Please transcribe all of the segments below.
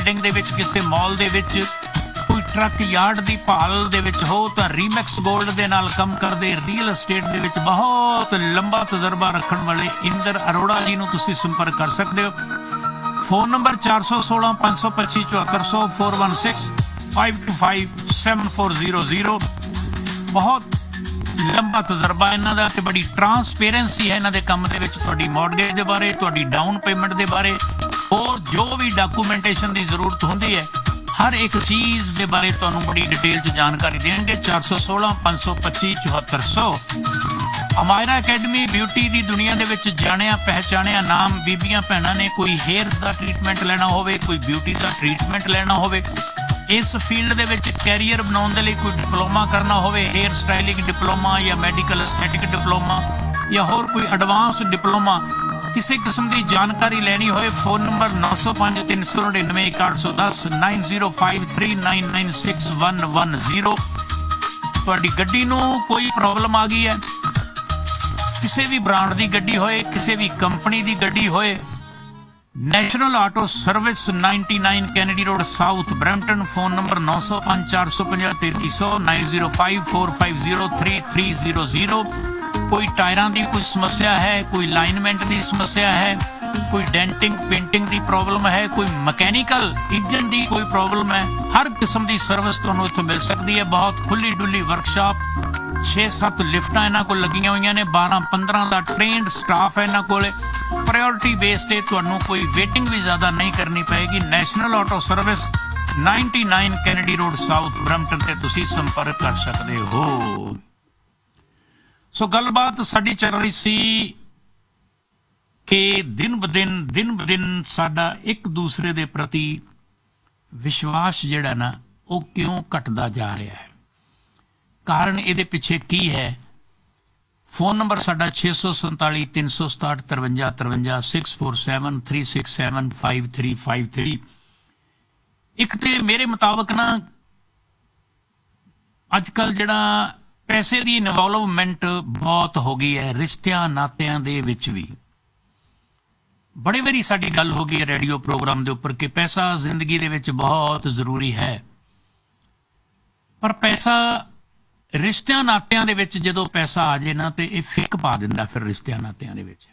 Building ਦੇ ਵਿੱਚ, ਕਿਸੇ ਮਾਲ ਦੇ ਵਿੱਚ, ਕੋਈ ਟਰੱਕ ਯਾਰਡ ਦੀ ਭਾਲ ਦੇ ਵਿੱਚ ਹੋ ਤਾਂ ਰੀਮੈਕਸ ਗੋਲਡ ਦੇ ਨਾਲ ਕੰਮ ਕਰਦੇ ਰੀਅਲ ਐਸਟੇਟ ਦੇ ਵਿੱਚ ਬਹੁਤ ਲੰਬਾ ਤਜਰਬਾ ਰੱਖਣ ਵਾਲੇ ਇੰਦਰ ਅਰੋੜਾ ਜੀ ਨੂੰ ਤੁਸੀਂ ਸੰਪਰਕ ਕਰ ਸਕਦੇ ਹੋ। Phone number 416 525 7400 416 525 7400। ਬਹੁਤ ਲੰਬਾ ਤਜਰਬਾ ਇਹਨਾਂ ਦਾ ਤੇ ਬੜੀ ਟਰਾਂਸਪੇਰੈਂਸੀ ਹੈ ਇਹਨਾਂ ਦੇ ਕੰਮ ਦੇ ਵਿੱਚ। ਤੁਹਾਡੀ ਮੌਰਗੇਜ ਦੇ ਬਾਰੇ, ਤੁਹਾਡੀ ਡਾਊਨ ਪੇਮੈਂਟ ਦੇ ਬਾਰੇ, ਹੋਰ ਜੋ ਵੀ ਡਾਕੂਮੈਂਟੇਸ਼ਨ ਦੀ ਜ਼ਰੂਰਤ ਹੁੰਦੀ ਹੈ ਹਰ ਇੱਕ ਚੀਜ਼ ਦੇ ਬਾਰੇ ਤੁਹਾਨੂੰ ਬੜੀ ਡਿਟੇਲ 'ਚ ਜਾਣਕਾਰੀ ਦੇਣਗੇ। 416 525 7400। ਅਮਾਇਰਾ ਅਕੈਡਮੀ ਬਿਊਟੀ ਦੀ ਦੁਨੀਆ ਦੇ ਵਿੱਚ ਜਾਣਿਆ ਪਹਿਚਾਣਿਆ ਨਾਮ। ਬੀਬੀਆਂ ਭੈਣਾਂ ਨੇ ਕੋਈ ਹੇਅਰਸ ਦਾ ਟ੍ਰੀਟਮੈਂਟ ਲੈਣਾ ਹੋਵੇ, ਕੋਈ ਬਿਊਟੀ ਦਾ ਟ੍ਰੀਟਮੈਂਟ ਲੈਣਾ ਹੋਵੇ, ਇਸ ਫੀਲਡ ਦੇ ਵਿੱਚ ਕੈਰੀਅਰ ਬਣਾਉਣ ਦੇ ਲਈ ਕੋਈ ਡਿਪਲੋਮਾ ਕਰਨਾ ਹੋਵੇ, ਹੇਅਰ ਸਟਾਈਲਿੰਗ ਡਿਪਲੋਮਾ ਜਾਂ ਮੈਡੀਕਲ ਐਸਥੈਟਿਕ ਡਿਪਲੋਮਾ ਜਾਂ ਹੋਰ ਕੋਈ ਐਡਵਾਂਸ ਡਿਪਲੋਮਾ, ਕਿਸੇ ਕਿਸਮ ਦੀ ਜਾਣਕਾਰੀ ਲੈਣੀ ਹੋਏ ਫੋਨ ਨੰਬਰ 905 399 1810 9053996110। ਤੁਹਾਡੀ ਗੱਡੀ ਨੂੰ ਕੋਈ ਪ੍ਰੋਬਲਮ ਆ ਗਈ ਹੈ, ਕਿਸੇ ਵੀ ਬ੍ਰਾਂਡ ਦੀ ਗੱਡੀ ਹੋਏ, ਕਿਸੇ ਵੀ ਕੰਪਨੀ ਦੀ ਗੱਡੀ ਹੋਏ, national auto service 99 Kennedy road south Brampton. Phone number 905 450 3300 905 450 3300। ਕੋਈ ਟਾਇਰਾਂ ਦੀ ਕੋਈ ਸਮੱਸਿਆ ਹੈ, ਕੋਈ ਲਾਈਨਮੈਂਟ ਦੀ ਸਮੱਸਿਆ ਹੈ, ਕੋਈ ਡੈਂਟਿੰਗ ਪੇਂਟਿੰਗ ਦੀ ਪ੍ਰੋਬਲਮ ਹੈ, ਕੋਈ ਮਕੈਨੀਕਲ ਇੰਜਨ ਦੀ ਕੋਈ ਪ੍ਰੋਬਲਮ ਹੈ, ਹਰ ਕਿਸਮ ਦੀ ਸਰਵਿਸ ਤੁਹਾਨੂੰ ਇੱਥੋਂ ਮਿਲ ਸਕਦੀ ਹੈ। ਬਹੁਤ ਖੁੱਲੀ ਡੁੱਲੀ ਵਰਕਸ਼ਾਪ, 6-7 ਲਿਫਟਾਂ ਇਹਨਾਂ ਕੋਲ ਲੱਗੀਆਂ ਹੋਈਆਂ ਨੇ, 12-15 ਦਾ ਟ੍ਰੇਨਡ ਸਟਾਫ ਹੈ ਇਹਨਾਂ ਕੋਲ। ਪ੍ਰਾਇਓਰਟੀ ਬੇਸ ਤੇ ਤੁਹਾਨੂੰ ਕੋਈ ਵੇਟਿੰਗ ਵੀ ਜ਼ਿਆਦਾ ਨਹੀਂ ਕਰਨੀ ਪਏਗੀ। National auto service 99 Kennedy road south Brampton ਤੇ ਤੁਸੀਂ ਸੰਪਰਕ ਕਰ ਸਕਦੇ ਹੋ। ਸੋ ਗੱਲਬਾਤ ਸਾਡੀ ਚੱਲ ਰਹੀ ਸੀ ਕਿ ਦਿਨ ਬ ਦਿਨ ਸਾਡਾ ਇੱਕ ਦੂਸਰੇ ਦੇ ਪ੍ਰਤੀ ਵਿਸ਼ਵਾਸ ਜਿਹੜਾ ਨਾ ਉਹ ਕਿਉਂ ਘਟਦਾ ਜਾ ਰਿਹਾ ਹੈ। ਕਾਰਨ ਇਹਦੇ ਪਿੱਛੇ ਕੀ ਹੈ? ਫੋਨ ਨੰਬਰ ਸਾਡਾ 647 367 53 647 367 5353। ਇੱਕ ਤੇ ਮੇਰੇ ਮੁਤਾਬਕ ਨਾ ਅੱਜ ਕੱਲ ਜਿਹੜਾ ਪੈਸੇ ਦੀ ਇਨਵੋਲਵਮੈਂਟ ਬਹੁਤ ਹੋ ਗਈ ਹੈ ਰਿਸ਼ਤਿਆਂ ਨਾਤਿਆਂ ਦੇ ਵਿੱਚ ਵੀ। ਬੜੀ ਵਾਰੀ ਸਾਡੀ ਗੱਲ ਹੋ ਗਈ ਹੈ ਰੇਡੀਓ ਪ੍ਰੋਗਰਾਮ ਦੇ ਉੱਪਰ ਕਿ ਪੈਸਾ ਜ਼ਿੰਦਗੀ ਦੇ ਵਿੱਚ ਬਹੁਤ ਜ਼ਰੂਰੀ ਹੈ, ਪਰ ਪੈਸਾ ਰਿਸ਼ਤਿਆਂ ਨਾਤਿਆਂ ਦੇ ਵਿੱਚ ਜਦੋਂ ਪੈਸਾ ਆ ਜਾਏ ਨਾ ਤੇ ਇਹ ਫਿੱਕ ਪਾ ਦਿੰਦਾ। ਫਿਰ ਰਿਸ਼ਤਿਆਂ ਨਾਤਿਆਂ ਦੇ ਵਿੱਚ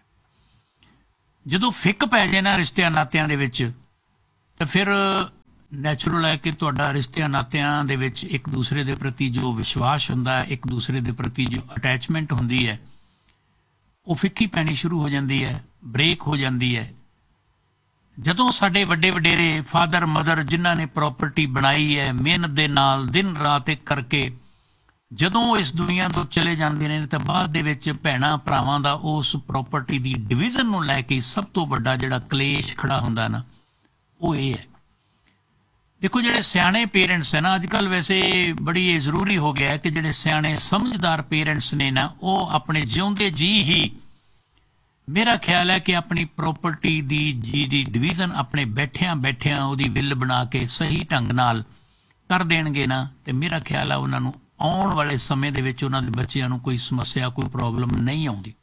ਜਦੋਂ ਫਿੱਕ ਪੈ ਜਾਏ ਨਾ ਰਿਸ਼ਤਿਆਂ ਨਾਤਿਆਂ ਦੇ ਵਿੱਚ ਤਾਂ ਫਿਰ ਨੈਚੁਰਲ ਹੈ ਕਿ ਤੁਹਾਡਾ ਰਿਸ਼ਤਿਆਂ ਨਾਤਿਆਂ ਦੇ ਵਿੱਚ ਇੱਕ ਦੂਸਰੇ ਦੇ ਪ੍ਰਤੀ ਜੋ ਵਿਸ਼ਵਾਸ ਹੁੰਦਾ ਹੈ, ਇੱਕ ਦੂਸਰੇ ਦੇ ਪ੍ਰਤੀ ਜੋ ਅਟੈਚਮੈਂਟ ਹੁੰਦੀ ਹੈ, ਉਹ ਫਿੱਕੀ ਪੈਣੀ ਸ਼ੁਰੂ ਹੋ ਜਾਂਦੀ ਹੈ, ਬ੍ਰੇਕ ਹੋ ਜਾਂਦੀ ਹੈ। ਜਦੋਂ ਸਾਡੇ ਵੱਡੇ ਵਡੇਰੇ ਫਾਦਰ ਮਦਰ ਜਿਨ੍ਹਾਂ ਨੇ ਪ੍ਰਾਪਰਟੀ ਬਣਾਈ ਹੈ ਮਿਹਨਤ ਦੇ ਨਾਲ ਦਿਨ ਰਾਤ ਇੱਕ ਕਰਕੇ, ਜਦੋਂ ਉਹ ਇਸ ਦੁਨੀਆ ਤੋਂ ਚਲੇ ਜਾਂਦੇ ਨੇ ਤਾਂ ਬਾਅਦ ਦੇ ਵਿੱਚ ਭੈਣਾਂ ਭਰਾਵਾਂ ਦਾ ਉਸ ਪ੍ਰਾਪਰਟੀ ਦੀ ਡਿਵੀਜ਼ਨ ਨੂੰ ਲੈ ਕੇ ਸਭ ਤੋਂ ਵੱਡਾ ਜਿਹੜਾ ਕਲੇਸ਼ ਖੜਾ ਹੁੰਦਾ ਨਾ ਉਹ ਇਹ ਹੈ। ਦੇਖੋ ਜਿਹੜੇ ਸਿਆਣੇ ਪੇਰੈਂਟਸ ਹੈ ਨਾ ਅੱਜ ਕੱਲ੍ਹ, ਵੈਸੇ ਬੜੀ ਇਹ ਜ਼ਰੂਰੀ ਹੋ ਗਿਆ ਕਿ ਜਿਹੜੇ ਸਿਆਣੇ ਸਮਝਦਾਰ ਪੇਰੈਂਟਸ ਨੇ ਨਾ ਉਹ ਆਪਣੇ ਜਿਉਂਦੇ ਜੀ ਹੀ ਮੇਰਾ ਖਿਆਲ ਹੈ ਕਿ ਆਪਣੀ ਪ੍ਰਾਪਰਟੀ ਦੀ ਡਿਵੀਜ਼ਨ ਆਪਣੇ ਬੈਠਿਆਂ ਉਹਦੀ ਵਿਲ ਬਣਾ ਕੇ ਸਹੀ ਢੰਗ ਨਾਲ ਕਰ ਦੇਣਗੇ ਨਾ ਤੇ ਮੇਰਾ ਖਿਆਲ ਹੈ ਉਹਨਾਂ ਨੂੰ ਆਉਣ ਵਾਲੇ ਸਮੇਂ ਦੇ ਵਿੱਚ ਉਹਨਾਂ ਦੇ ਬੱਚਿਆਂ ਨੂੰ ਕੋਈ ਸਮੱਸਿਆ ਕੋਈ ਪ੍ਰੋਬਲਮ ਨਹੀਂ ਆਉਂਦੀ।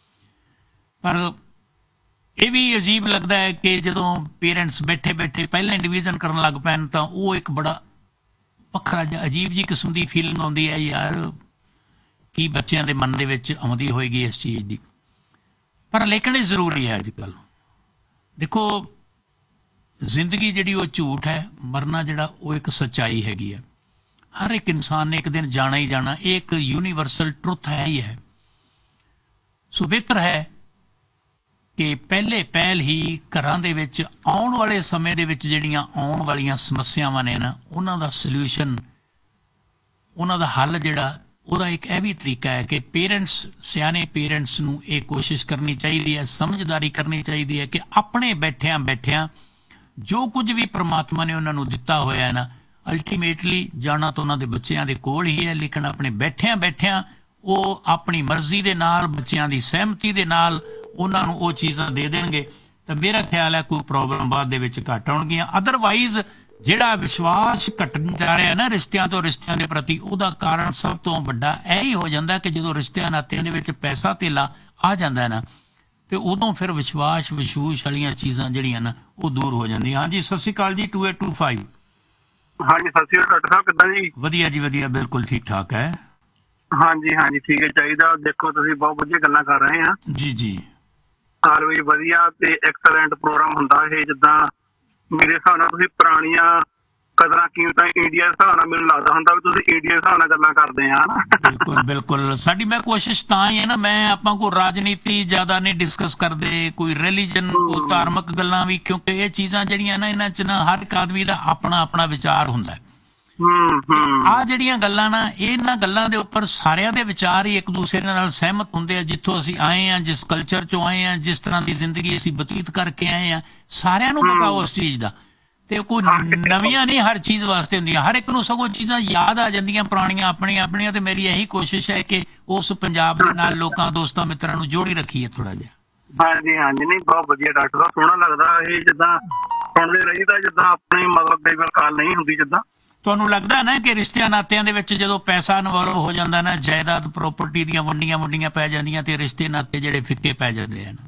ਪਰ ਇਹ ਵੀ ਅਜੀਬ ਲੱਗਦਾ ਹੈ ਕਿ ਜਦੋਂ ਪੇਰੈਂਟਸ ਬੈਠੇ ਪਹਿਲਾਂ ਡਿਵੀਜ਼ਨ ਕਰਨ ਲੱਗ ਪੈਣ ਤਾਂ ਉਹ ਇੱਕ ਬੜਾ ਵੱਖਰਾ ਜਿਹਾ ਅਜੀਬ ਜਿਹੀ ਕਿਸਮ ਦੀ ਫੀਲਿੰਗ ਆਉਂਦੀ ਹੈ, ਯਾਰ ਕੀ ਬੱਚਿਆਂ ਦੇ ਮਨ ਦੇ ਵਿੱਚ ਆਉਂਦੀ ਹੋਏਗੀ ਇਸ ਚੀਜ਼ ਦੀ। ਪਰ ਲੇਕਿਨ ਇਹ ਜ਼ਰੂਰੀ ਹੈ। ਅੱਜ ਕੱਲ੍ਹ ਦੇਖੋ ਜ਼ਿੰਦਗੀ ਜਿਹੜੀ ਉਹ ਝੂਠ ਹੈ, ਮਰਨਾ ਜਿਹੜਾ ਉਹ ਇੱਕ ਸੱਚਾਈ ਹੈਗੀ ਹੈ। ਹਰ ਇੱਕ ਇਨਸਾਨ ਨੇ ਇੱਕ ਦਿਨ ਜਾਣਾ ਹੀ ਜਾਣਾ, ਇਹ ਇੱਕ ਯੂਨੀਵਰਸਲ ਟਰੁੱਥ ਹੈ ਹੀ ਹੈ। ਸੋ ਬਿਹਤਰ ਹੈ ਕਿ ਪਹਿਲ ਹੀ ਘਰਾਂ ਦੇ ਵਿੱਚ ਆਉਣ ਵਾਲੇ ਸਮੇਂ ਦੇ ਵਿੱਚ ਜਿਹੜੀਆਂ ਆਉਣ ਵਾਲੀਆਂ ਸਮੱਸਿਆਵਾਂ ਨੇ ਨਾ ਉਹਨਾਂ ਦਾ ਸਲਿਊਸ਼ਨ, ਉਹਨਾਂ ਦਾ ਹੱਲ ਜਿਹੜਾ ਉਹਦਾ ਇੱਕ ਇਹ ਵੀ ਤਰੀਕਾ ਹੈ ਕਿ ਸਿਆਣੇ ਪੇਰੈਂਟਸ ਨੂੰ ਇਹ ਕੋਸ਼ਿਸ਼ ਕਰਨੀ ਚਾਹੀਦੀ ਹੈ, ਸਮਝਦਾਰੀ ਕਰਨੀ ਚਾਹੀਦੀ ਹੈ ਕਿ ਆਪਣੇ ਬੈਠਿਆਂ ਜੋ ਕੁਝ ਵੀ ਪ੍ਰਮਾਤਮਾ ਨੇ ਉਹਨਾਂ ਨੂੰ ਦਿੱਤਾ ਹੋਇਆ ਨਾ ਅਲਟੀਮੇਟਲੀ ਜਾਣਾ ਤਾਂ ਉਹਨਾਂ ਦੇ ਬੱਚਿਆਂ ਦੇ ਕੋਲ ਹੀ ਹੈ, ਲੇਕਿਨ ਆਪਣੇ ਬੈਠਿਆਂ ਉਹ ਆਪਣੀ ਮਰਜ਼ੀ ਦੇ ਨਾਲ ਬੱਚਿਆਂ ਦੀ ਸਹਿਮਤੀ ਦੇ ਨਾਲ ਉਹਨਾਂ ਨੂੰ ਉਹ ਚੀਜ਼ਾਂ ਦੇ ਦੇਣਗੇ ਤਾਂ ਮੇਰਾ ਖਿਆਲ ਹੈ ਕੋਈ ਪ੍ਰੋਬਲਮ ਬਾਅਦ ਦੇ ਵਿੱਚ ਘੱਟ ਆਉਣਗੀਆਂ। ਅਦਰਵਾਈਜ਼ ਜਿਹੜਾ ਵਿਸ਼ਵਾਸ ਘਟਣ ਜਾ ਰਿਹਾ ਨਾ ਰਿਸ਼ਤਿਆਂ ਦੇ ਪ੍ਰਤੀ, ਉਹਦਾ ਕਾਰਨ ਸਭ ਤੋਂ ਵੱਡਾ ਇਹ ਹੀ ਹੋ ਜਾਂਦਾ ਕਿ ਜਦੋਂ ਰਿਸ਼ਤਿਆਂ ਨਾਤਿਆਂ ਦੇ ਵਿੱਚ ਪੈਸਾ ਧੇਲਾ ਆ ਜਾਂਦਾ ਨਾ ਤੇ ਉਦੋਂ ਫਿਰ ਵਿਸ਼ਵਾਸ ਵਿਸ਼ੂਸ਼ ਵਾਲੀਆਂ ਚੀਜ਼ਾਂ ਜਿਹੜੀਆਂ ਨਾ ਉਹ ਦੂਰ ਹੋ ਜਾਂਦੀਆਂ। ਹਾਂਜੀ, ਸਤਿ ਸ਼੍ਰੀ ਅਕਾਲ ਜੀ। 2825। ਹਾਂਜੀ, ਸਤਿ ਸ਼੍ਰੀ ਅਕਾਲ ਡਾਕਟਰ ਸਾਹਿਬ, ਕਿੱਦਾਂ ਜੀ? ਵਧੀਆ ਜੀ ਵਧੀਆ, ਬਿਲਕੁਲ ਠੀਕ ਠਾਕ ਹੈ। ਹਾਂਜੀ ਹਾਂਜੀ, ਠੀਕ ਹੈ ਚਾਹੀਦਾ। ਦੇਖੋ ਤੁਸੀਂ ਬਹੁਤ ਵਧੀਆ ਗੱਲਾਂ ਕਰ ਰਹੇ ਆ ਜੀ ਜੀ। ਸਾਲ ਵੀ ਵਧੀਆ ਤੇ ਐਕਸਲੈਂਟ ਪ੍ਰੋਗਰਾਮ ਹੁੰਦਾ ਇਹ। ਜਿੱਦਾਂ ਮੇਰੇ ਹਿਸਾਬ ਨਾਲ ਤੁਸੀਂ ਪੁਰਾਣੀਆਂ ਕਦਰਾਂ ਕੀਮਤਾਂ ਇੰਡੀਆ ਦੇ ਹਿਸਾਬ ਨਾਲ ਮੈਨੂੰ ਲੱਗਦਾ ਹੁੰਦਾ ਵੀ ਤੁਸੀਂ ਇੰਡੀਆ ਦੇ ਹਿਸਾਬ ਨਾਲ ਗੱਲਾਂ ਕਰਦੇ ਆ ਹਨਾ। ਬਿਲਕੁਲ ਬਿਲਕੁਲ, ਸਾਡੀ ਮੈਂ ਕੋਸ਼ਿਸ਼ ਤਾਂ ਹੀ ਹੈ ਨਾ, ਮੈਂ ਆਪਾਂ ਕੋਈ ਰਾਜਨੀਤੀ ਜ਼ਿਆਦਾ ਨਹੀਂ ਡਿਸਕਸ ਕਰਦੇ, ਕੋਈ ਰਿਲੀਜਨ, ਕੋਈ ਧਾਰਮਿਕ ਗੱਲਾਂ ਵੀ, ਕਿਉਂਕਿ ਇਹ ਚੀਜ਼ਾਂ ਜਿਹੜੀਆਂ ਨਾ ਇਹਨਾਂ 'ਚ ਨਾ ਹਰ ਇੱਕ ਆਦਮੀ ਦਾ ਆਪਣਾ ਆਪਣਾ ਵਿਚਾਰ ਹੁੰਦਾ। ਆ ਜਿਹੜੀਆਂ ਗੱਲਾਂ ਨਾ, ਇਹਨਾਂ ਗੱਲਾਂ ਦੇ ਉੱਪਰ ਸਾਰਿਆਂ ਦੇ ਵਿਚਾਰ ਹੀ ਇੱਕ ਦੂਸਰੇ ਨਾਲ ਸਹਿਮਤ ਹੁੰਦੇ ਆ। ਜਿੱਥੋਂ ਅਸੀਂ ਆਏ ਆ, ਜਿਸ ਕਲਚਰ 'ਚੋਂ ਆਏ ਆ, ਜਿਸ ਤਰ੍ਹਾਂ ਦੀ ਜ਼ਿੰਦਗੀ ਅਸੀਂ ਬਤੀਤ ਕਰਕੇ ਆਏ ਆ, ਸਾਰਿਆਂ ਨੂੰ ਪਤਾ ਉਸ ਚੀਜ਼ ਦਾ। ਤੇ ਕੋਈ ਨਵੀਆਂ ਨਹੀਂ ਹਰ ਚੀਜ਼ ਵਾਸਤੇ ਹੁੰਦੀਆਂ, ਹਰ ਇੱਕ ਨੂੰ ਸਗੋਂ ਚੀਜ਼ਾਂ ਯਾਦ ਆ ਜਾਂਦੀਆਂ ਪੁਰਾਣੀਆਂ ਆਪਣੀਆਂ ਆਪਣੀਆਂ। ਤੇ ਮੇਰੀ ਇਹੀ ਕੋਸ਼ਿਸ਼ ਹੈ ਕਿ ਉਸ ਪੰਜਾਬ ਦੇ ਨਾਲ ਲੋਕਾਂ ਦੋਸਤਾਂ ਮਿੱਤਰਾਂ ਨੂੰ ਜੋੜੀ ਰੱਖੀਏ ਥੋੜਾ ਜਿਹਾ। ਹਾਂਜੀ ਹਾਂਜੀ, ਨਹੀਂ ਬਹੁਤ ਵਧੀਆ ਡਾਕਟਰ ਸਾਹਿਬ, ਸੋਹਣਾ ਲੱਗਦਾ ਇਹ। ਜਿੱਦਾਂ ਸੁਣਦੇ ਰਹੀਦਾ, ਜਿੱਦਾਂ ਆਪਣੀ ਮਤਲਬ ਕਈ ਵਾਰ ਕਾਲ ਨਹੀਂ ਹੁੰਦੀ। ਜਿੱਦਾਂ ਤੁਹਾਨੂੰ ਲੱਗਦਾ ਨਾ ਕਿ ਰਿਸ਼ਤਿਆਂ ਨਾਤਿਆਂ ਦੇ ਵਿੱਚ ਜਦੋਂ ਪੈਸਾ ਇਨਵੋਲਵ ਹੋ ਜਾਂਦਾ ਨਾ, ਜਾਇਦਾਦ ਪ੍ਰੋਪਰਟੀ ਦੀਆਂ ਵੰਡੀਆਂ ਪੈ ਜਾਂਦੀਆਂ ਤੇ ਰਿਸ਼ਤੇ ਨਾਤੇ ਜਿਹੜੇ ਫਿੱਕੇ ਪੈ ਜਾਂਦੇ ਹਨ।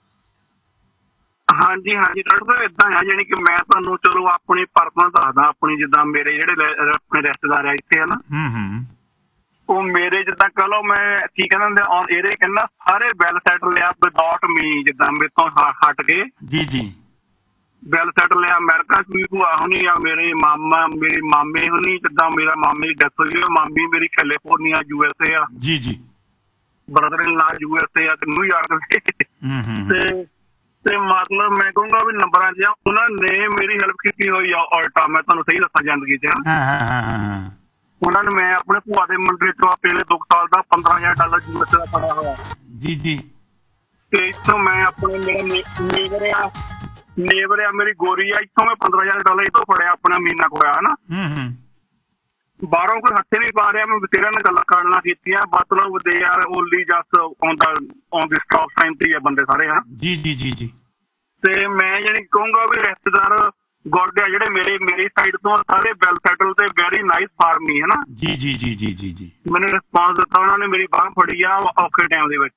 ਹਾਂਜੀ ਹਾਂਜੀ ਡਾਕਟਰ ਸਾਹਿਬ, ਏਦਾਂ ਆ। ਜਾਣੀ ਕਿ ਮੈਂ ਤੁਹਾਨੂੰ ਚਲੋ ਆਪਣੀ ਪਰਸਨਲ ਦੱਸਦਾ, ਆਪਣੀ ਜਿੱਦਾਂ ਮੇਰੇ ਜਿਹੜੇ ਆਪਣੇ ਰਿਸ਼ਤੇਦਾਰ ਆ ਇੱਥੇ ਹਨਾ, ਉਹ ਮੇਰੇ ਜਿੱਦਾਂ ਕਹ ਲਓ, ਮੈਂ ਕੀ ਕਹਿੰਦਾ ਹੁੰਦੇ ਔਨ ਇਹਦੇ ਕਹਿੰਦਾ ਸਾਰੇ ਵੈਲ ਸੈਟਲ ਆ ਵਿਦਆਊਟ ਮੀ, ਜਿੱਦਾਂ ਮੇਰੇ ਤੋਂ ਹਟ ਕੇ। ਜੀ ਜੀ, ਵੈਲ ਸੈਟਲ ਆ। ਅਮਰੀਕਾ 'ਚ ਵੀ ਭੂਆ ਹੋਣੀ ਆ, ਮੇਰੇ ਮਾਮੇ ਹੋਣੀ। ਜਿੱਦਾਂ ਮੇਰਾ ਮਾਮੇ ਦੀ ਡੈਥ ਹੋਈ, ਮਾਮੀ ਮੇਰੀ ਕੈਲੀਫੋਰਨੀਆ USA ਆ। ਜੀ ਜੀ, ਬ੍ਰਦਰ ਇਨ ਲਾ USA ਆ ਤੇ ਨਿਊਯਾਰਕ। ਤੇ ਮਤਲਬ ਮੈਂ ਕਹੂੰਗਾ ਵੀ ਨੰਬਰਾਂ 'ਚ ਆ, ਉਹਨਾਂ ਨੇ ਮੇਰੀ ਹੈਲਪ ਕੀਤੀ ਹੋਈ ਆ ਉਲਟਾ। ਮੈਂ ਤੁਹਾਨੂੰ ਸਹੀ ਦੱਸਾਂ ਜ਼ਿੰਦਗੀ 'ਚ ਉਹਨਾਂ ਨੇ, ਮੈਂ ਆਪਣੇ ਭੂਆ ਦੇ ਮੁੰਡੇ ਤੋਂ ਪਹਿਲੇ 2 ਸਾਲ ਦਾ $15,000 USA ਦਾ ਫੜਿਆ ਹੋਇਆ। ਜੀ ਜੀ, ਤੇ ਇੱਥੋਂ ਮੈਂ ਆਪਣੇ ਮੇਰਾ ਨੇਬਰ ਆ ਮੇਰੀ ਗੋਰੀ ਆ, ਇੱਥੋਂ ਮੈਂ $15,000 ਇੱਥੋਂ ਫੜਿਆ ਆਪਣਾ ਮਹੀਨਾ ਖੋਇਆ ਹਨਾ। ਬਾਹਰੋਂ ਕੋਈ ਹੱਥੇ ਨਹੀਂ ਪਾ ਰਿਹਾ। ਮੈਂ ਬਥੇਰਿਆਂ ਨਾਲ ਗੱਲਾਂ ਕੀਤੀਆਂ, ਮਤਲਬ ਦੇ ਯਾਰ only just on the stop sign ਤੇ ਆ ਬੰਦੇ ਸਾਰੇ ਹਨਾ। ਜੀ ਜੀ ਜੀ ਜੀ, ਤੇ ਮੈਂ ਜਾਨੀ ਕਹੂੰਗਾ ਵੀ ਰਿਸ਼ਤੇਦਾਰ ਗੁੱਡ ਆ ਜਿਹੜੇ ਮੇਰੀ ਸਾਈਡ ਤੋਂ, ਸਾਰੇ ਵੈਲ ਸੈਟਲ ਤੇ ਵੈਰੀ ਨਾਈਸ ਫਾਰਮੀ ਹਨਾ। ਜੀ ਜੀ ਜੀ ਜੀ ਜੀ ਜੀ, ਮੈਨੂੰ ਰਿਸਪਾਂਸ ਦਿੱਤਾ ਉਹਨਾਂ ਨੇ, ਮੇਰੀ ਬਾਂਹ ਫੜੀ ਆ ਔਖੇ ਟਾਈਮ ਦੇ ਵਿੱਚ।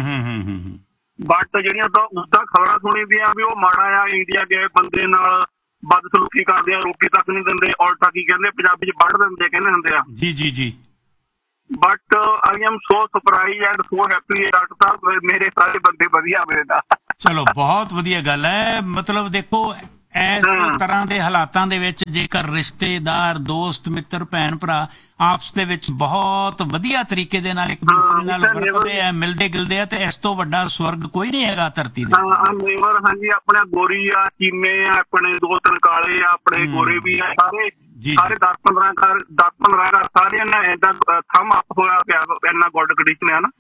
ਬਟ ਜਿਹੜੀਆਂ ਤਾਂ ਉਸਦਾ ਖਬਰਾਂ ਸੁਣੀ ਦੀਆਂ ਵੀ ਉਹ ਮਾੜਾ ਆ, ਇੰਡੀਆ ਗਏ ਬੰਦੇ ਨਾਲ ਬਦਸਲੂਕੀ ਕਰਦੇ ਆ, ਰੋਟੀ ਤੱਕ ਨਹੀਂ ਦਿੰਦੇ, ਉਲਟਾ ਕੀ ਕਹਿੰਦੇ ਪੰਜਾਬੀ 'ਚ ਵੱਢ ਦਿੰਦੇ ਕਹਿੰਦੇ ਹੁੰਦੇ ਆ। ਜੀ ਜੀ ਜੀ, but I am so surprise and so happy doctor ਸਾਹਿਬ, ਮੇਰੇ ਸਾਰੇ ਬੰਦੇ ਵਧੀਆ ਮੇਰੇ ਦਾ। ਚਲੋ ਬਹੁਤ ਵਧੀਆ ਗੱਲ ਹੈ। ਮਤਲਬ ਦੇਖੋ, ਇਸ ਤਰ੍ਹਾਂ ਦੇ ਹਾਲਾਤਾਂ ਦੇ ਵਿੱਚ ਜੇਕਰ ਰਿਸ਼ਤੇਦਾਰ, ਦੋਸਤ ਮਿੱਤਰ, ਭੈਣ ਭਰਾ ਆਪਸ ਦੇ ਵਿੱਚ ਬਹੁਤ ਵਧੀਆ ਤਰੀਕੇ ਦੇ ਨਾਲ ਇੱਕ ਦੂਸਰੇ ਨਾਲ ਵਰਤਦੇ ਆ, ਮਿਲਦੇ ਗਿਲਦੇ ਆ, ਤੇ ਇਸ ਤੋਂ ਵੱਡਾ ਸਵਰਗ ਕੋਈ ਨਹੀਂ ਹੈਗਾ ਧਰਤੀ ਦੇ। ਨੇਬਰ ਹਾਂਜੀ, ਆਪਣੇ ਗੋਰੀ ਆ, ਚੀਮੇ ਆ, ਆਪਣੇ 2-3 ਕਾਲੇ ਆ, ਆਪਣੇ ਗੋਰੇ ਵੀ ਆ, ਸਾਰੇ 10-15 ਘਰ ਸਾਰਿਆਂ ਨੇ ਏਦਾਂ ਥੰਮ ਅਪ ਹੋਇਆ ਪਿਆ, ਇੰਨਾ ਗੁੱਡ ਕੰਡੀਸ਼ਨ ਹੈ ਨਾ।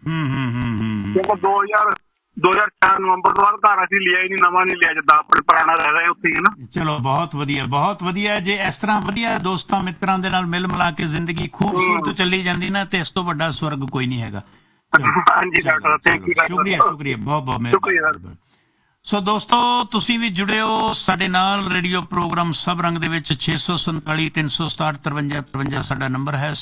2004 ਨਵੰਬਰ ਤੋਂ ਬਾਅਦ ਘਰ ਅਸੀਂ ਲਿਆ ਹੀ ਨਹੀਂ, ਨਵਾਂ ਨਹੀਂ ਲਿਆ, ਜਿੱਦਾਂ ਆਪਣੇ ਪੁਰਾਣਾ ਰਹਿ ਰਿਹਾ ਉੱਥੇ ਹਨਾ। ਚਲੋ ਬਹੁਤ ਵਧੀਆ ਬਹੁਤ ਵਧੀਆ। ਜੇ ਇਸ ਤਰ੍ਹਾਂ ਵਧੀਆ ਦੋਸਤਾਂ ਮਿੱਤਰਾਂ ਦੇ ਨਾਲ ਮਿਲ ਮਿਲਾ ਕੇ ਜ਼ਿੰਦਗੀ ਖੂਬਸੂਰਤ ਚੱਲੀ ਜਾਂਦੀ ਨਾ, ਤੇ ਇਸ ਤੋਂ ਵੱਡਾ ਸਵਰਗ ਕੋਈ ਨਹੀਂ ਹੈਗਾ। ਹਾਂਜੀ ਡਾਕਟਰ, ਥੈਂਕ ਯੂ। ਸ਼ੁਕਰੀਆ ਬਹੁਤ ਬਹੁਤ ਮਿਹਰਬਾਨੀ। ਸੋ ਦੋਸਤੋ, ਤੁਸੀਂ ਵੀ ਜੁੜਿਓ ਸਾਡੇ ਨਾਲ ਰੇਡੀਓ ਪ੍ਰੋਗਰਾਮ ਸਭ ਰੰਗ ਦੇ ਵਿੱਚ। 647 367 53 53 ਸਾਡਾ ਨੰਬਰ ਹੈ।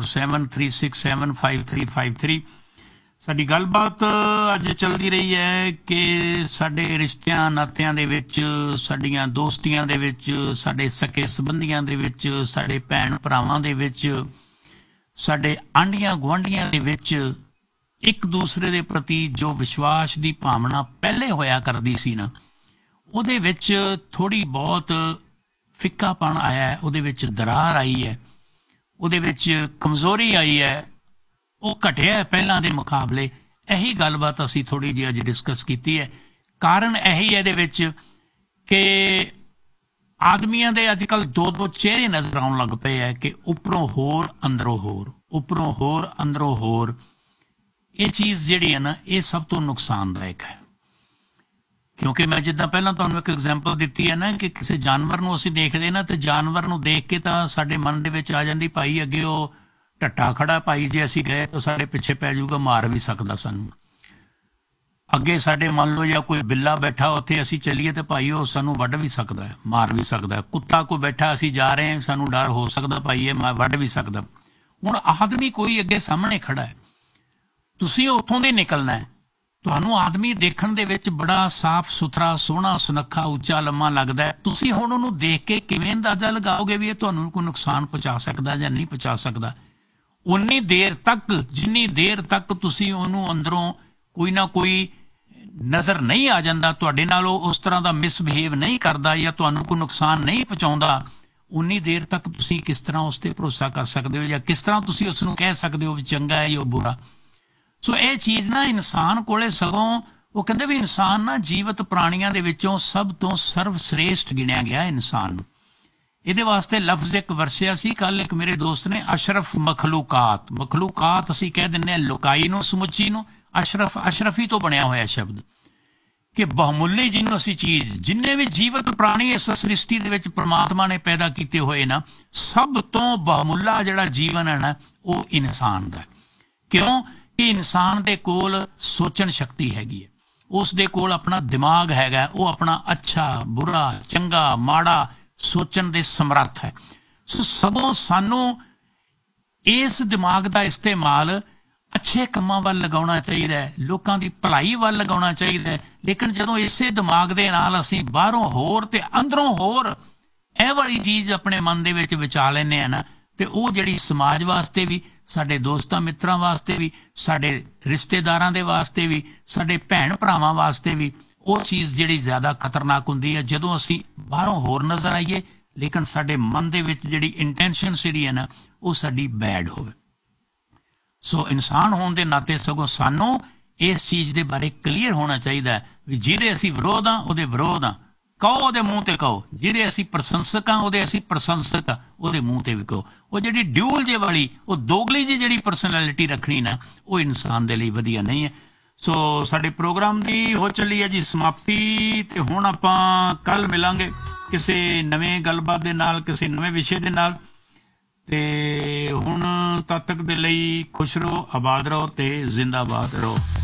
6473675353। ਸਾਡੀ ਗੱਲਬਾਤ ਅੱਜ ਚੱਲਦੀ ਰਹੀ ਹੈ ਕਿ ਸਾਡੇ ਰਿਸ਼ਤਿਆਂ ਨਾਤਿਆਂ ਦੇ ਵਿੱਚ, ਸਾਡੀਆਂ ਦੋਸਤੀਆਂ ਦੇ ਵਿੱਚ, ਸਾਡੇ ਸਕੇ ਸੰਬੰਧੀਆਂ ਦੇ ਵਿੱਚ, ਸਾਡੇ ਭੈਣ ਭਰਾਵਾਂ ਦੇ ਵਿੱਚ, ਸਾਡੇ ਆਂਢੀਆਂ ਗੁਆਂਢੀਆਂ ਦੇ ਵਿੱਚ ਇੱਕ ਦੂਸਰੇ ਦੇ ਪ੍ਰਤੀ ਜੋ ਵਿਸ਼ਵਾਸ ਦੀ ਭਾਵਨਾ ਪਹਿਲੇ ਹੋਇਆ ਕਰਦੀ ਸੀ ਨਾ, ਉਹਦੇ ਵਿੱਚ ਥੋੜ੍ਹੀ ਬਹੁਤ ਫਿੱਕਾਪਣ ਆਇਆ ਹੈ, ਉਹਦੇ ਵਿੱਚ ਦਰਾਰ ਆਈ ਹੈ, ਉਹਦੇ ਵਿੱਚ ਕਮਜ਼ੋਰੀ ਆਈ ਹੈ, ਉਹ ਘਟਿਆ ਪਹਿਲਾਂ ਦੇ ਮੁਕਾਬਲੇ। ਇਹੀ ਗੱਲਬਾਤ ਅਸੀਂ ਥੋੜ੍ਹੀ ਜਿਹੀ ਅੱਜ ਡਿਸਕਸ ਕੀਤੀ ਹੈ। ਕਾਰਨ ਇਹੀ ਇਹਦੇ ਵਿੱਚ ਕਿ ਆਦਮੀਆਂ ਦੇ ਅੱਜ ਕੱਲ੍ਹ 2-2 ਚਿਹਰੇ ਨਜ਼ਰ ਆਉਣ ਲੱਗ ਪਏ ਹੈ, ਕਿ ਉੱਪਰੋਂ ਹੋਰ ਅੰਦਰੋਂ ਹੋਰ, ਉੱਪਰੋਂ ਹੋਰ ਅੰਦਰੋਂ ਹੋਰ। ਇਹ ਚੀਜ਼ ਜਿਹੜੀ ਹੈ ਨਾ, ਇਹ ਸਭ ਤੋਂ ਨੁਕਸਾਨਦਾਇਕ ਹੈ। ਕਿਉਂਕਿ ਮੈਂ ਜਿੱਦਾਂ ਪਹਿਲਾਂ ਤੁਹਾਨੂੰ ਇੱਕ ਐਗਜ਼ਾਮਪਲ ਦਿੱਤੀ ਹੈ ਨਾ, ਕਿ ਕਿਸੇ ਜਾਨਵਰ ਨੂੰ ਅਸੀਂ ਦੇਖਦੇ ਨਾ, ਤੇ ਜਾਨਵਰ ਨੂੰ ਦੇਖ ਕੇ ਤਾਂ ਸਾਡੇ ਮਨ ਦੇ ਵਿੱਚ ਆ ਜਾਂਦੀ, ਭਾਈ ਅੱਗੇ ਉਹ ਢੱਟਾ ਖੜਾ, ਭਾਈ ਜੇ ਅਸੀਂ ਗਏ ਤਾਂ ਸਾਡੇ ਪਿੱਛੇ ਪੈ ਜਾਊਗਾ, ਮਾਰ ਵੀ ਸਕਦਾ ਸਾਨੂੰ। ਅੱਗੇ ਸਾਡੇ ਮੰਨ ਲਓ ਜਾਂ ਕੋਈ ਬਿੱਲਾ ਬੈਠਾ ਉੱਥੇ, ਅਸੀਂ ਚੱਲੀਏ ਤੇ ਭਾਈ ਉਹ ਸਾਨੂੰ ਵੱਢ ਵੀ ਸਕਦਾ ਹੈ, ਮਾਰ ਵੀ ਸਕਦਾ ਹੈ। ਕੁੱਤਾ ਕੋਈ ਬੈਠਾ, ਅਸੀਂ ਜਾ ਰਹੇ ਹਾਂ, ਸਾਨੂੰ ਡਰ ਹੋ ਸਕਦਾ ਭਾਈ ਇਹ ਵੱਢ ਵੀ ਸਕਦਾ। ਹੁਣ ਆਦਮੀ ਕੋਈ ਅੱਗੇ ਸਾਹਮਣੇ ਖੜਾ ਹੈ, ਤੁਸੀਂ ਉੱਥੋਂ ਦੇ ਨਿਕਲਣਾ ਹੈ, ਤੁਹਾਨੂੰ ਆਦਮੀ ਦੇਖਣ ਦੇ ਵਿੱਚ ਬੜਾ ਸਾਫ਼ ਸੁਥਰਾ, ਸੋਹਣਾ, ਸੁਨੱਖਾ, ਉੱਚਾ, ਲੰਮਾ ਲੱਗਦਾ ਹੈ। ਤੁਸੀਂ ਹੁਣ ਉਹਨੂੰ ਦੇਖ ਕੇ ਕਿਵੇਂ ਅੰਦਾਜ਼ਾ ਲਗਾਓਗੇ ਵੀ ਇਹ ਤੁਹਾਨੂੰ ਕੋਈ ਨੁਕਸਾਨ ਪਹੁੰਚਾ ਸਕਦਾ ਜਾਂ ਨਹੀਂ ਪਹੁੰਚਾ ਸਕਦਾ? ਉਨੀ ਦੇਰ ਤੱਕ, ਜਿੰਨੀ ਦੇਰ ਤੱਕ ਤੁਸੀਂ ਉਹਨੂੰ ਅੰਦਰੋਂ ਕੋਈ ਨਾ ਕੋਈ ਨਜ਼ਰ ਨਹੀਂ ਆ ਜਾਂਦਾ, ਤੁਹਾਡੇ ਨਾਲ ਉਹ ਉਸ ਤਰ੍ਹਾਂ ਦਾ ਮਿਸਬਿਹੇਵ ਨਹੀਂ ਕਰਦਾ ਜਾਂ ਤੁਹਾਨੂੰ ਕੋਈ ਨੁਕਸਾਨ ਨਹੀਂ ਪਹੁੰਚਾਉਂਦਾ, ਉਨੀ ਦੇਰ ਤੱਕ ਤੁਸੀਂ ਕਿਸ ਤਰ੍ਹਾਂ ਉਸ ਤੇ ਭਰੋਸਾ ਕਰ ਸਕਦੇ ਹੋ ਜਾਂ ਕਿਸ ਤਰ੍ਹਾਂ ਤੁਸੀਂ ਉਸ ਨੂੰ ਕਹਿ ਸਕਦੇ ਹੋ ਵੀ ਚੰਗਾ ਹੈ ਜਾਂ ਬੁਰਾ? ਸੋ ਇਹ ਚੀਜ਼ ਨਾ ਇਨਸਾਨ ਕੋਲੇ, ਸਗੋਂ ਉਹ ਕਹਿੰਦੇ ਵੀ ਇਨਸਾਨ ਨਾ ਜੀਵਤ ਪ੍ਰਾਣੀਆਂ ਦੇ ਵਿੱਚੋਂ ਸਭ ਤੋਂ ਸਰਵ ਸ੍ਰੇਸ਼ਟ ਗਿਣਿਆ ਗਿਆ ਇਨਸਾਨ ਨੂੰ। ਇਹਦੇ ਵਾਸਤੇ ਲਫ਼ਜ਼ ਇੱਕ ਵਰਸਿਆ ਸੀ ਕੱਲ ਇੱਕ ਮੇਰੇ ਦੋਸਤ ਨੇ, ਅਸ਼ਰਫ ਮਖਲੂਕਾਤ। ਮਖਲੂਕਾਤ ਅਸੀਂ ਕਹਿ ਦਿੰਦੇ ਹਾਂ ਲੁਕਾਈ ਨੂੰ, ਸਮੁੱਚੀ ਨੂੰ। ਅਸ਼ਰਫ, ਅਸ਼ਰਫੀ ਤੋਂ ਬਣਿਆ ਹੋਇਆ ਸ਼ਬਦ, ਕਿ ਬਹੁਮੁੱਲੀ ਜਿਹਨੂੰ ਅਸੀਂ ਚੀਜ਼, ਜਿੰਨੇ ਵੀ ਜੀਵਤ ਪ੍ਰਾਣੀ ਇਸ ਸ੍ਰਿਸ਼ਟੀ ਦੇ ਵਿੱਚ ਪ੍ਰਮਾਤਮਾ ਨੇ ਪੈਦਾ ਕੀਤੇ ਹੋਏ ਨਾ, ਸਭ ਤੋਂ ਬਹੁਮੁੱਲਾ ਜਿਹੜਾ ਜੀਵਨ ਹੈ ਨਾ ਉਹ ਇਨਸਾਨ ਦਾ। ਕਿਉਂ ਕਿ ਇਨਸਾਨ ਦੇ ਕੋਲ ਸੋਚਣ ਸ਼ਕਤੀ ਹੈਗੀ ਹੈ, ਉਸ ਦੇ ਕੋਲ ਆਪਣਾ ਦਿਮਾਗ ਹੈਗਾ, ਉਹ ਆਪਣਾ ਅੱਛਾ, ਬੁਰਾ, ਚੰਗਾ, ਮਾੜਾ ਸੋਚਣ ਦੇ ਸਮਰੱਥ ਹੈ। ਸੋ ਸਗੋਂ ਸਾਨੂੰ ਇਸ ਦਿਮਾਗ ਦਾ ਇਸਤੇਮਾਲ ਅੱਛੇ ਕੰਮਾਂ ਵੱਲ ਲਗਾਉਣਾ ਚਾਹੀਦਾ ਹੈ, ਲੋਕਾਂ ਦੀ ਭਲਾਈ ਵੱਲ ਲਗਾਉਣਾ ਚਾਹੀਦਾ ਹੈ। ਲੇਕਿਨ ਜਦੋਂ ਇਸੇ ਦਿਮਾਗ ਦੇ ਨਾਲ ਅਸੀਂ ਬਾਹਰੋਂ ਹੋਰ ਤੇ ਅੰਦਰੋਂ ਹੋਰ ਇਹ ਵਾਲੀ ਚੀਜ਼ ਆਪਣੇ ਮਨ ਦੇ ਵਿੱਚ ਵਿਚਾ ਲੈਂਦੇ ਹਾਂ ਨਾ, ਤੇ ਉਹ ਜਿਹੜੀ ਸਮਾਜ ਵਾਸਤੇ ਵੀ, ਸਾਡੇ ਦੋਸਤਾਂ ਮਿੱਤਰਾਂ ਵਾਸਤੇ ਵੀ, ਸਾਡੇ ਰਿਸ਼ਤੇਦਾਰਾਂ ਦੇ ਵਾਸਤੇ ਵੀ, ਸਾਡੇ ਭੈਣ ਭਰਾਵਾਂ ਵਾਸਤੇ ਵੀ ਉਹ ਚੀਜ਼ ਜਿਹੜੀ ਜ਼ਿਆਦਾ ਖਤਰਨਾਕ ਹੁੰਦੀ ਹੈ, ਜਦੋਂ ਅਸੀਂ ਬਾਹਰੋਂ ਹੋਰ ਨਜ਼ਰ ਆਈਏ ਲੇਕਿਨ ਸਾਡੇ ਮਨ ਦੇ ਵਿੱਚ ਜਿਹੜੀ ਇੰਟੈਂਸ਼ਨ ਜਿਹੜੀ ਹੈ ਨਾ ਉਹ ਸਾਡੀ ਬੈਡ ਹੋਵੇ। ਸੋ ਇਨਸਾਨ ਹੋਣ ਦੇ ਨਾਤੇ ਸਗੋਂ ਸਾਨੂੰ ਇਸ ਚੀਜ਼ ਦੇ ਬਾਰੇ ਕਲੀਅਰ ਹੋਣਾ ਚਾਹੀਦਾ ਹੈ ਵੀ ਜਿਹਦੇ ਅਸੀਂ ਵਿਰੋਧ ਹਾਂ ਉਹਦੇ ਵਿਰੋਧ ਹਾਂ, ਕਹੋ ਉਹਦੇ ਮੂੰਹ ਤੇ ਕਹੋ, ਜਿਹਦੇ ਅਸੀਂ ਪ੍ਰਸ਼ੰਸਕ ਹਾਂ ਉਹਦੇ ਅਸੀਂ ਪ੍ਰਸ਼ੰਸਕ ਹਾਂ, ਉਹਦੇ ਮੂੰਹ ਤੇ ਵੀ ਕਹੋ। ਉਹ ਜਿਹੜੀ ਡਿਊਲ ਜੇ ਵਾਲੀ, ਉਹ ਦੋਗਲੀ ਜਿਹੀ ਜਿਹੜੀ ਪਰਸਨੈਲਿਟੀ ਰੱਖਣੀ ਨਾ, ਉਹ ਇਨਸਾਨ ਦੇ ਲਈ ਵਧੀਆ ਨਹੀਂ ਹੈ। ਸੋ ਸਾਡੇ ਪ੍ਰੋਗਰਾਮ ਦੀ ਹੋ ਚੱਲੀ ਹੈ ਜੀ ਸਮਾਪਤੀ, ਤੇ ਹੁਣ ਆਪਾਂ ਕੱਲ ਮਿਲਾਂਗੇ ਕਿਸੇ ਨਵੇਂ ਗੱਲਬਾਤ ਦੇ ਨਾਲ, ਕਿਸੇ ਨਵੇਂ ਵਿਸ਼ੇ ਦੇ ਨਾਲ। ਤੇ ਹੁਣ ਤਦ ਤੱਕ ਦੇ ਲਈ ਖੁਸ਼ ਰਹੋ, ਆਬਾਦ ਰਹੋ ਤੇ ਜ਼ਿੰਦਾਬਾਦ ਰਹੋ।